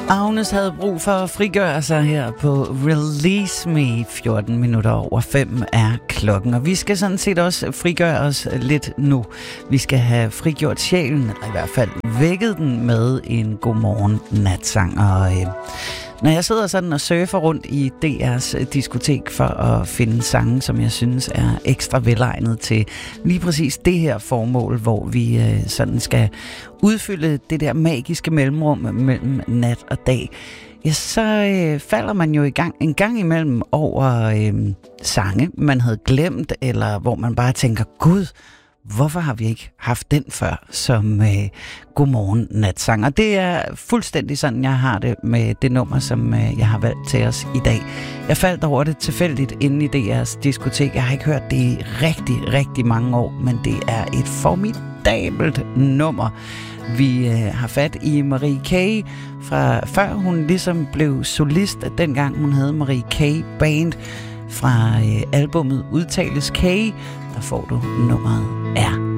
Agnes havde brug for at frigøre sig her på Release Me. 14 minutter over 5 er klokken, og vi skal sådan set også frigøre os lidt nu. Vi skal have frigjort sjælen, eller i hvert fald vækket den med en godmorgen natsang. Og når jeg sidder sådan og surfer rundt i DR's diskotek for at finde sange, som jeg synes er ekstra velegnet til lige præcis det her formål, hvor vi sådan skal udfylde det der magiske mellemrum mellem nat og dag, ja, så falder man jo en gang imellem over sange, man havde glemt, eller hvor man bare tænker, gud, hvorfor har vi ikke haft den før som godmorgen natsang? Og det er fuldstændig sådan, jeg har det med det nummer, som jeg har valgt til os i dag. Jeg faldt over det tilfældigt inde i DR's diskotek. Jeg har ikke hørt det i rigtig, rigtig mange år, men det er et formidabelt nummer. Vi har fat i Marie K. fra før hun ligesom blev solist, dengang hun havde Marie K. Band. Fra albummet Udtales K, der får du nummeret R.